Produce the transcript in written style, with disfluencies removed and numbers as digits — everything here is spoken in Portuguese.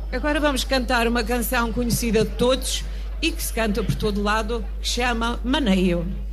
Agora vamos cantar uma canção conhecida de todos e que se canta por todo lado, que chama Maneio.